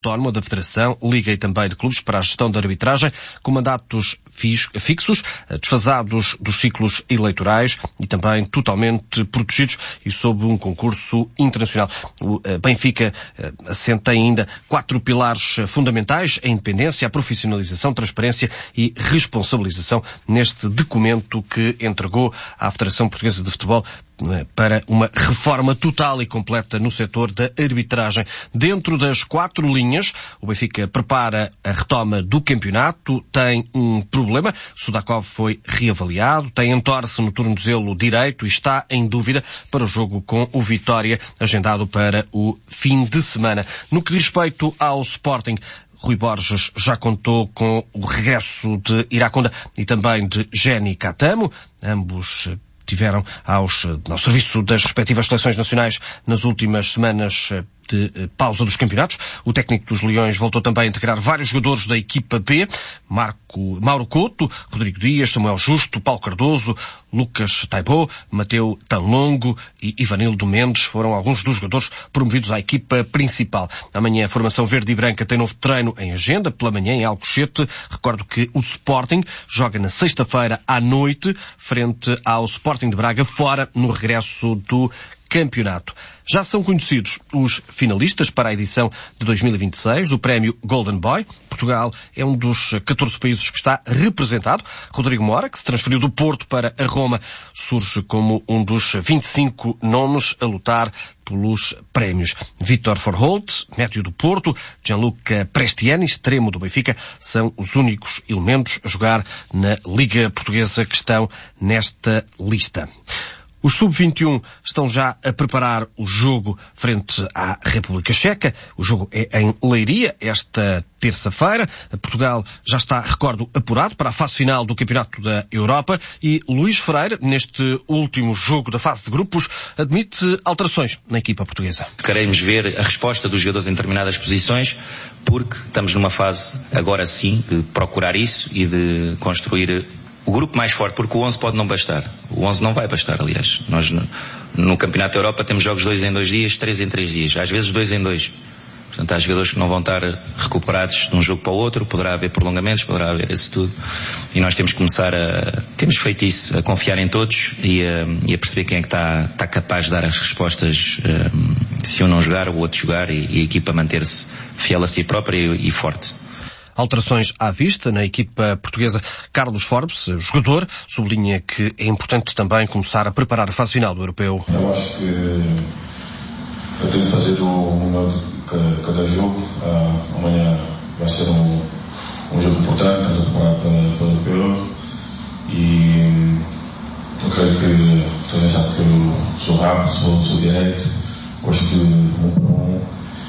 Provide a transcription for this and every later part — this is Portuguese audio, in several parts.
Autónoma da Federação, Liga e também de clubes para a gestão da arbitragem, com mandatos fixos, desfasados dos ciclos eleitorais e também totalmente protegidos e sob um concurso internacional. O Benfica assenta ainda 4 pilares fundamentais: a independência, a profissionalização, transparência e responsabilização neste documento que entregou à Federação Portuguesa de Futebol para uma reforma total e completa no setor da arbitragem. Dentro das 4 linhas, o Benfica prepara a retoma do campeonato, tem um problema: Sudakov foi reavaliado, tem entorse no tornozelo direito e está em dúvida para o jogo com o Vitória, agendado para o fim de semana. No que diz respeito ao Sporting, Rui Borges já contou com o regresso de Iraconda e também de Jenny Catamo. Ambos tiveram ao serviço das respectivas seleções nacionais nas últimas semanas de pausa dos campeonatos. O técnico dos Leões voltou também a integrar vários jogadores da equipa B: Mauro Couto, Rodrigo Dias, Samuel Justo, Paulo Cardoso, Lucas Taibo, Mateu Tanlongo e Ivanildo Mendes foram alguns dos jogadores promovidos à equipa principal. Amanhã a formação verde e branca tem novo treino em agenda, pela manhã em Alcochete. Recordo que o Sporting joga na sexta-feira à noite frente ao Sporting de Braga, fora no regresso do campeonato. Já são conhecidos os finalistas para a edição de 2026 do prémio Golden Boy. Portugal é um dos 14 países que está representado. Rodrigo Mora, que se transferiu do Porto para a Roma, surge como um dos 25 nomes a lutar pelos prémios. Vítor Forholt, médio do Porto, Gianluca Prestiani, extremo do Benfica, são os únicos elementos a jogar na Liga Portuguesa que estão nesta lista. Os sub-21 estão já a preparar o jogo frente à República Checa. O jogo é em Leiria, esta terça-feira. Portugal já está, recordo, apurado para a fase final do Campeonato da Europa e Luís Freire, neste último jogo da fase de grupos, admite alterações na equipa portuguesa. Queremos ver a resposta dos jogadores em determinadas posições, porque estamos numa fase, agora sim, de procurar isso e de construir o grupo mais forte, porque o 11 pode não bastar. O 11 não vai bastar, aliás. Nós no Campeonato da Europa temos jogos 2 em 2 dias, 3 em 3 dias, às vezes 2 em 2. Portanto, há jogadores que não vão estar recuperados de um jogo para o outro, poderá haver prolongamentos, poderá haver isso tudo. E nós temos que começar temos feito isso, a confiar em todos e a perceber quem é que está capaz de dar as respostas, se um não jogar, o outro jogar, e a equipa manter-se fiel a si própria e forte. Alterações à vista na equipa portuguesa. Carlos Forbes, jogador, sublinha que é importante também começar a preparar a fase final do Europeu. Eu acho que eu tenho que fazer o melhor de cada jogo. Amanhã vai ser um jogo importante, estamos a preparar para o Europeu, e eu creio que toda sabe que eu sou rápido, sou direito, gosto de 1 para 1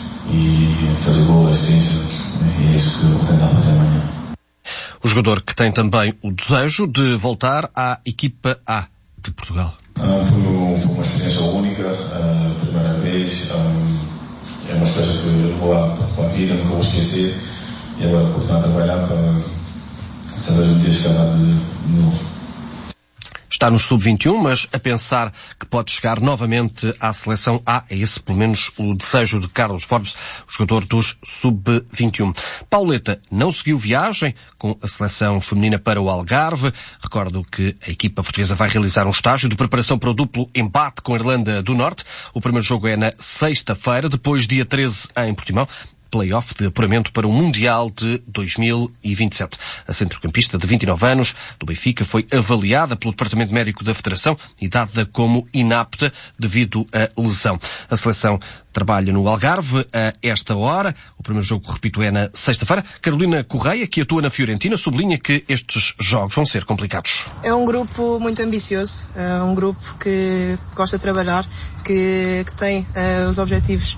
e fazer gol, assistência. E é isso que eu vou tentar fazer amanhã. O jogador que tem também o desejo de voltar à equipa A de Portugal. Foi uma experiência única, primeira vez. É uma experiência que eu vou lá para a vida, nunca vou esquecer. E agora continuar a trabalhar para talvez um dia escalar de novo. Está nos sub-21, mas a pensar que pode chegar novamente à seleção A. É esse, pelo menos, o desejo de Carlos Forbes, jogador dos sub-21. Pauleta não seguiu viagem com a seleção feminina para o Algarve. Recordo que a equipa portuguesa vai realizar um estágio de preparação para o duplo embate com a Irlanda do Norte. O primeiro jogo é na sexta-feira, depois dia 13 em Portimão. Play-off de apuramento para o Mundial de 2027. A centrocampista de 29 anos do Benfica foi avaliada pelo Departamento Médico da Federação e dada como inapta devido à lesão. A seleção trabalha no Algarve a esta hora. O primeiro jogo, repito, é na sexta-feira. Carolina Correia, que atua na Fiorentina, sublinha que estes jogos vão ser complicados. É um grupo muito ambicioso, é um grupo que gosta de trabalhar, que tem os objetivos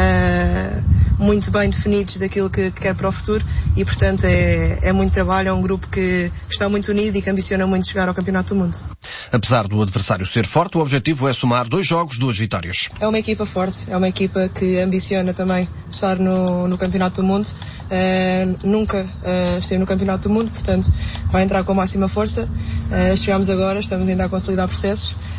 muito bem definidos daquilo que quer para o futuro e, portanto, é muito trabalho, é um grupo que está muito unido e que ambiciona muito chegar ao Campeonato do Mundo. Apesar do adversário ser forte, o objetivo é somar 2 jogos, 2 vitórias. É uma equipa forte, é uma equipa que ambiciona também estar no Campeonato do Mundo. Nunca esteve no Campeonato do Mundo, portanto vai entrar com a máxima força. Chegámos agora, estamos ainda a consolidar processos,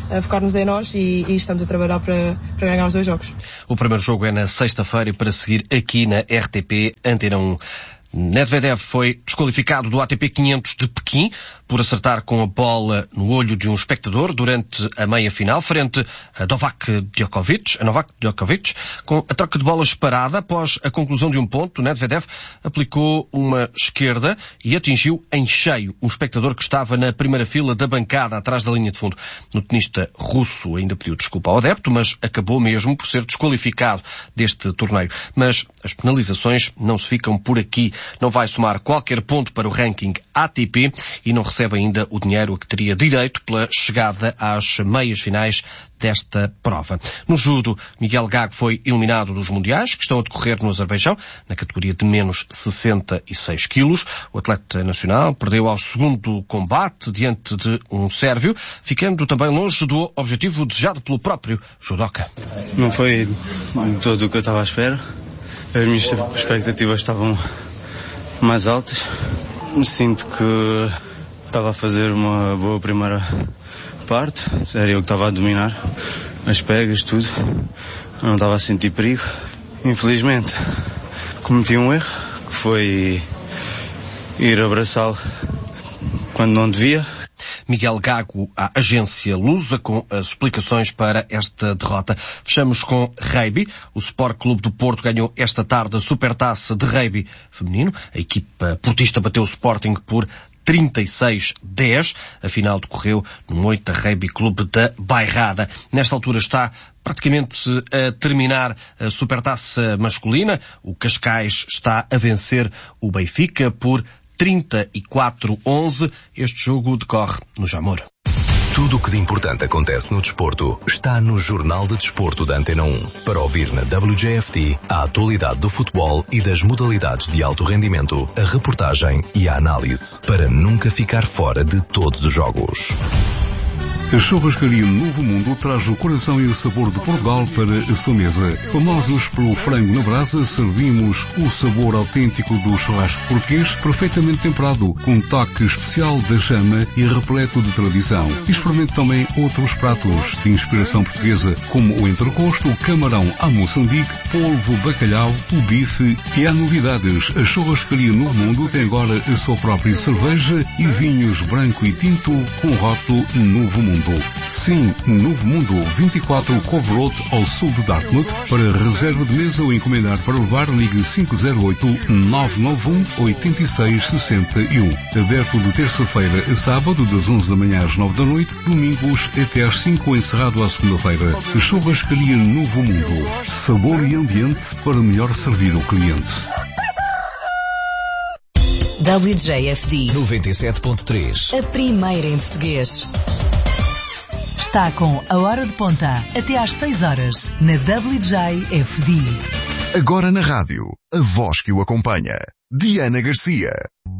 focar-nos em nós e estamos a trabalhar para ganhar os 2 jogos. O primeiro jogo é na sexta-feira e para seguir aqui na RTP Antena 1. Medvedev foi desqualificado do ATP 500 de Pequim por acertar com a bola no olho de um espectador durante a meia-final, frente a Novak Djokovic, com a troca de bolas parada. Após a conclusão de um ponto, Medvedev aplicou uma esquerda e atingiu em cheio um espectador que estava na primeira fila da bancada, atrás da linha de fundo. O tenista russo ainda pediu desculpa ao adepto, mas acabou mesmo por ser desqualificado deste torneio. Mas as penalizações não se ficam por aqui. Não vai somar qualquer ponto para o ranking ATP e não recebe ainda o dinheiro a que teria direito pela chegada às meias finais desta prova. No judo, Miguel Gago foi eliminado dos mundiais, que estão a decorrer no Azerbaijão, na categoria de menos 66 quilos. O atleta nacional perdeu ao segundo combate diante de um sérvio, ficando também longe do objetivo desejado pelo próprio judoca. Não foi todo o que eu estava à espera. As minhas expectativas estavam mais altas. Sinto que estava a fazer uma boa primeira parte. Era eu que estava a dominar as pegas, tudo. Não estava a sentir perigo. Infelizmente cometi um erro, que foi ir abraçá-lo quando não devia. Miguel Gago, à agência Lusa, com as explicações para esta derrota. Fechamos com rugby. O Sport Clube do Porto ganhou esta tarde a Supertaça de Rugby feminino. A equipa portista bateu o Sporting por 36-10. A final decorreu no Moita Rugby Clube da Bairrada. Nesta altura está praticamente a terminar a Supertaça masculina. O Cascais está a vencer o Benfica por 34-11. Este jogo decorre no Jamor. Tudo o que de importante acontece no desporto está no Jornal de Desporto da Antena 1. Para ouvir na WJFT a atualidade do futebol e das modalidades de alto rendimento, a reportagem e a análise, para nunca ficar fora de todos os jogos. A churrascaria Novo Mundo traz o coração e o sabor de Portugal para a sua mesa. Famosos pelo frango na brasa, servimos o sabor autêntico do churrasco português, perfeitamente temperado, com um toque especial da chama e repleto de tradição. Experimente também outros pratos de inspiração portuguesa, como o entrecosto, o camarão à Moçambique, polvo, bacalhau, o bife e há novidades. A churrascaria Novo Mundo tem agora a sua própria cerveja e vinhos branco e tinto com rótulo Novo Mundo. Sim, Novo Mundo, 24 Cove Road, ao sul de Dartmouth. Para reserva de mesa ou encomendar para levar, ligue 508-991-8661. Aberto de terça-feira a sábado, das 11 da manhã às 9 da noite, domingos até às 5, encerrado à segunda-feira. Churrascaria Novo Mundo. Sabor e ambiente para melhor servir o cliente. WJFD 97.3. A primeira em português. Está com a hora de ponta até às 6 horas na WJFD. Agora na rádio, a voz que o acompanha. Diana Garcia.